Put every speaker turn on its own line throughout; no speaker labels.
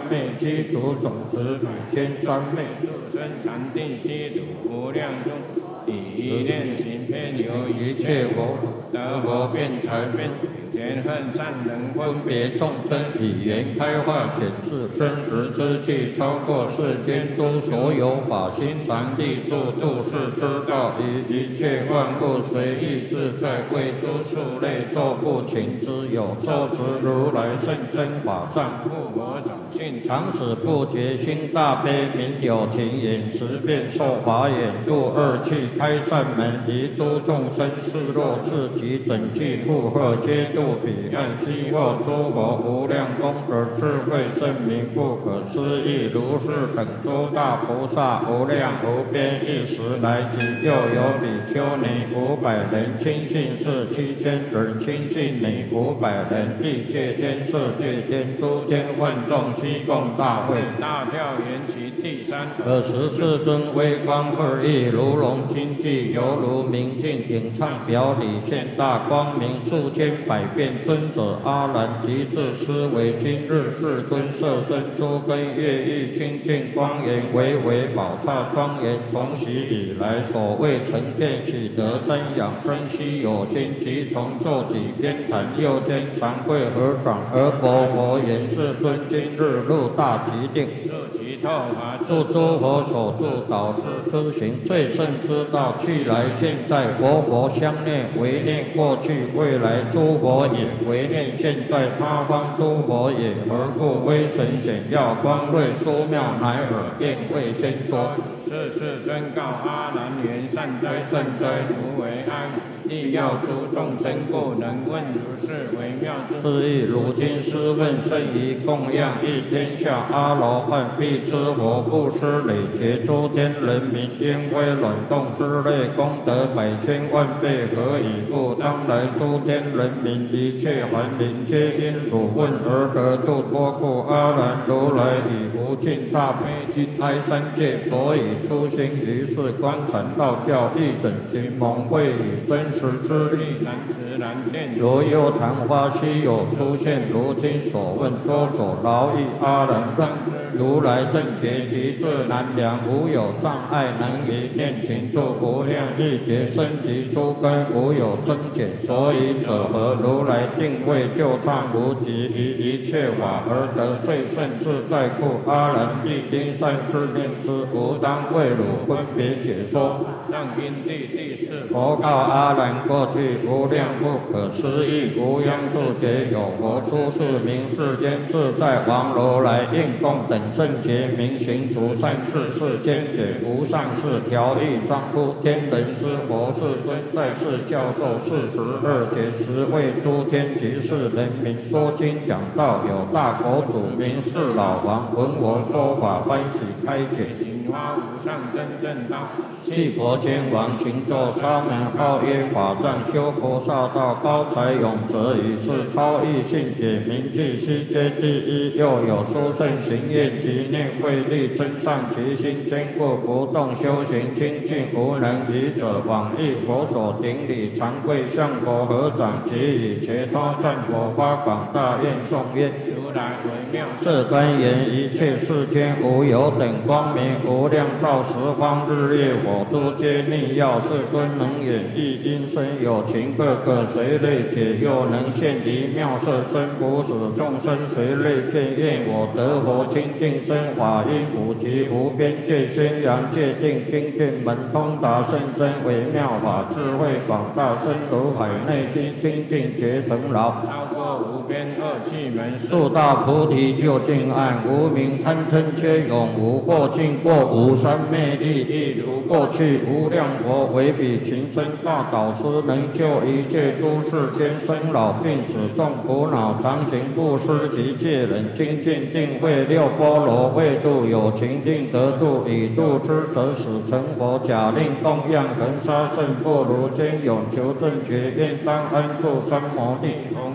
昧，基础种子百千三昧，
生禅定悉土无量中，以一念行遍游一切佛，得佛辩才辩，前恨善人分别众生，
以言开化显示真实之际，超过世间诸所有法，心常立住度世之道，以一切万物随意自在，为诸数类作不勤之有，作持如来圣真法藏，
护我种性
常使不觉心大悲，明有情眼持变受法眼，度二气开善门，离诸众生示若自己整具负荷，皆度彼岸，悉获诸佛无量功德智慧圣明，不可思议。如是等诸大菩萨无量无边，一时来集，又有比丘尼500人，亲信士7000人，亲信女500人，欲界天、色界天、诸天万众悉共大会。
大教缘起第三，
尔时世尊微光二翼，如龙金髻，犹如明镜，影唱表里，现大光明，数千百变尊者阿难即至思维，今日世尊色身诸根乐意清净光严，巍巍宝刹庄严，从昔以来所谓成见喜得瞻仰生悉有心，即从坐几偏袒，右肩长跪合掌，而薄佛言：世尊今日入大吉定，
入其透华，
助诸佛所助导师之行，最胜之道，去来现在，佛相念，唯念过去未来诸佛也，唯念现在他方诸佛也。何故威神显耀光瑞殊妙，乃尔便未先说。
是世尊告阿难言：善哉善哉，如为安。亦要诸众生故，能问如是微妙之
是亦如今师问甚于供养，一天下阿罗汉必知佛布施累劫诸天人民，因为卵动之类功德百千万倍，何以故？当来诸天人民一切凡灵，皆因汝问而得度脱故。阿难如来以无尽大悲心哀三界，所以初心于是观禅道教，一整群蒙会以真实之力，
难知难见。
如幽昙花稀有出现，如今所问多所劳役。阿难让如来正觉极至难量，无有障碍能于念情住，无量亿劫生及诸根，无有增减。所以者何？如来定位就畅无极，于一切法而得最胜自在故。阿难必应善思念之，吾当为汝分别解说。
藏因地第四，
佛告阿难：过去无量不可思议无央数劫，有佛出世名世间自在王如来，应供等正觉明行除善事，世间解无上士调御庄乎天人师佛世尊，在世教授42节，时为诸天及世人民说经讲道，有大佛祖名是老王，闻我说法欢喜开解，
行花无上真正道。
弃佛天王行咒沙门，号曰法藏，修菩萨道，高才永泽，以是超异性解名句，悉皆第一。又有殊胜行愿及念慧力，增上其心，坚固不动，修行清净无能愚者，往诣佛所顶礼，常跪向佛合掌，即以切他赞佛，发广大愿颂曰：
如来为妙
是观言一切世间无有等光明，无量照十方日月火珠皆密耀，世尊能演绎因身有情，各个随类解，又能现离妙色身，不使众生随类见愿我得佛清净身，法音普及无边界，宣扬界定精进门通达甚深微妙法，智慧广大深如海，内心清净觉成劳，
超过无边恶趣门，
速大菩提究竟岸，无明贪嗔皆永无，或尽过无三昧力，亦如过去无量佛为彼情深大导师，能救一切诸世间生老病死众苦恼，常行布施及戒忍精进定慧六波罗，为度有情定得度，以度之则使成佛，假令供养恒沙胜不如坚勇求正觉，愿当安住三摩地，
弘放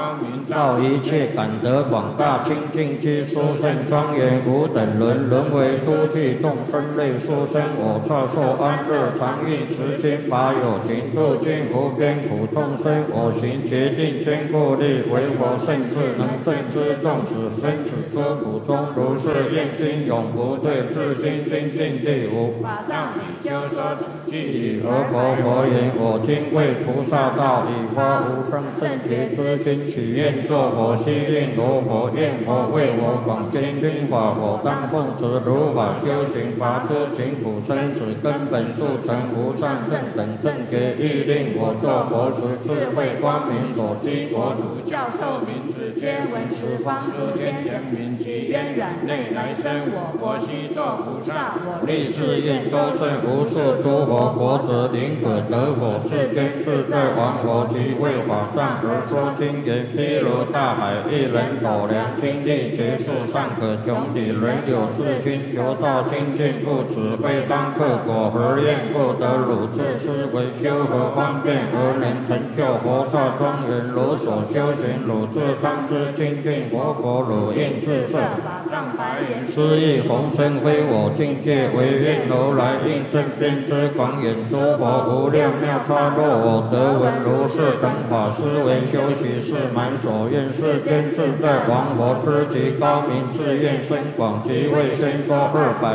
光明
照一切感得广大清净之殊胜庄严无等伦，沦为诸际众生类殊生。我刹受安乐常运持经法有情度尽无边苦众生。我行决定坚固力，为佛圣智能正知众子生此诸苦中，如是愿心永不退，自心精进第五。
法藏比丘说此句，
而佛言：我今为菩萨道，以发无上正觉之心，许愿作佛，悉令罗佛，愿佛为我广宣经法，我当奉持如法修行，拔诸勤苦生死根本，速成无上正等正觉。欲令我作佛时，智慧光明所居国土，
教授名字皆闻十方诸天人民，及渊染内来生我悉作菩萨，我
立誓愿多胜无数诸佛国者，宁可得我世间自在王佛及为法藏而说经言，譬如大海，一人斗量，精力结束尚可穷底，人有志心求道清净，不此非当克果，何愿不得汝自思维修何方便而能成就佛刹庄严？如所修行，汝自当知清净佛国，汝应自设。
法藏白言：
是亦弘身非我境界，唯愿如来应正遍知广眼诸佛无量妙差。若我得闻如是等法，思维修习是满所愿，世间自在王佛知其高明，自愿深广，即为先说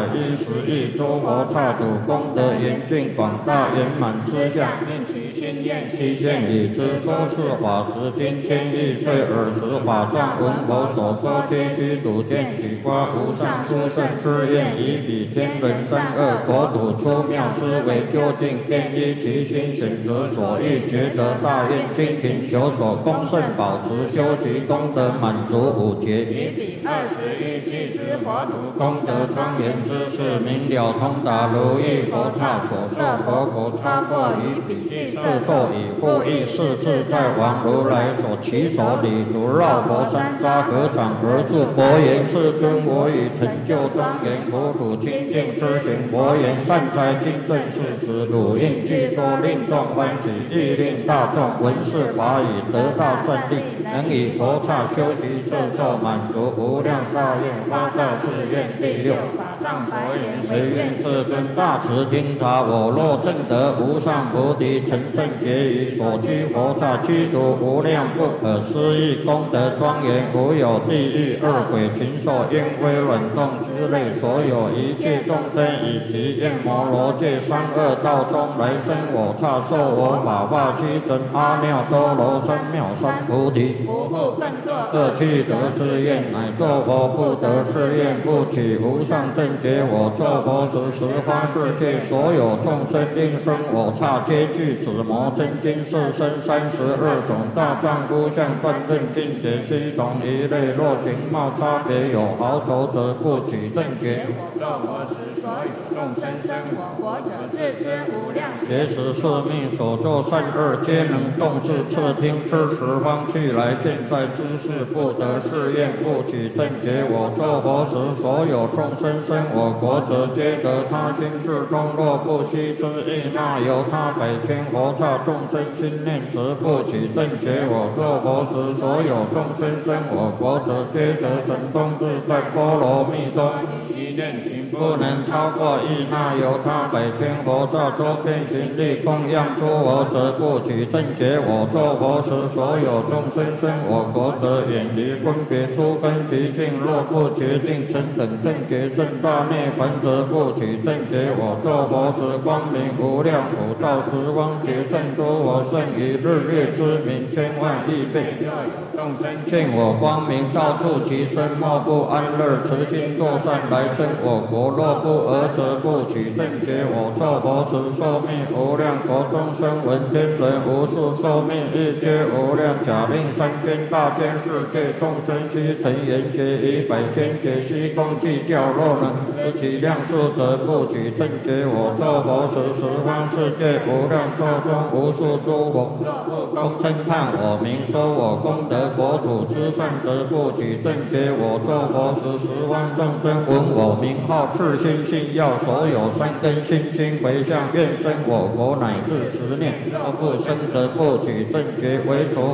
210亿诸佛刹土，功德严峻广大圆满之下，
念其心愿
悉现已知。说是法时，今千亿岁尔时，法藏闻佛所说，皆须睹见取发无上殊胜之愿，以彼天人三恶国土出妙思维究竟，便依其心选择所欲，觉得大愿精勤求所恭圣保持，修习功德满足五劫，
于彼20亿俱之佛土，
功德庄严之事明了通达，如意佛刹所受佛国，超过于彼具色受以护益是自在王如来所起手礼足，绕佛山匝合掌而住，佛言：世尊，我已成就庄严国土清净之行。佛言：善哉，今正是时，汝应具说，令众欢喜，亦令大众闻是法语，得大胜利，能以佛刹修习摄受满足无量大愿，发大誓愿。第六。
法藏白言：
谁愿世尊大慈听察，我若证得无上菩提，成正觉于所居佛刹，具足无量不可思议功德庄严，无有地狱、恶鬼、禽兽、烟灰、卵动之类，所有一切众生以及焰摩罗界三恶道中来生我刹，受我法化须神阿耨多罗三藐三菩提，
不复更堕
恶趣得是愿，乃作佛不得是愿，不取无上正觉。我作佛时，十方世界所有众生应生我刹，皆具紫魔真经四身32种大丈夫相，断正境界七同一类。若形貌差别有毫筹则不取正觉。
我作佛时，所有众生生我国者，自知无量
劫时是命所作善恶，皆能动视侧听吃十方去来。现在知是不得是愿，不取正觉。我作佛时，所有众生生我国者，皆得他心至中。若不悉知亦那由他百千佛刹众生心念，则不取正觉。我作佛时，所有众生生我国者，皆得神通自在波罗蜜多。
一念情
不能超过亦那由他百千佛刹周遍行力供养诸佛者，不取正觉。我作佛时，所有众生生我国者，远离分别诸根极境。若不决定成等正觉正大涅槃者，不取正觉。我作佛时，光明无量普照十方劫胜诸佛，胜于日月之明千万亿倍。
若有众生
见我光明照触其身，莫不安乐，慈心作善来生我国。若不尔则不取正觉。我作佛时，寿命无量国中生闻天人无数寿命，亦皆无量假令三千大千世界众生悉成缘觉，以百千劫悉共计较。若能知其量数，则不取正觉。我作佛时，十方世界无量寿中无数诸佛，若不恭称叹我名，说我功德国土之善，则不取正觉。我作佛时，十方众生闻我名号，至心信要，所有三根信心回向，愿生我国乃至10年。若不生，则不取正觉。唯除忤逆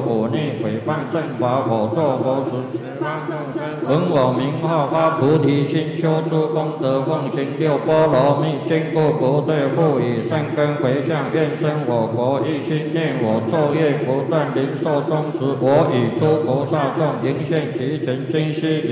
逆毁谤正法，我作佛时，
十方众生
闻我名号，发菩提心，修诸功德，奉行六波罗蜜，经过不对，复以善根回向，愿生我国，一心念我，昼夜不断，灵寿终时，我与诸菩萨众，迎现其前，今夕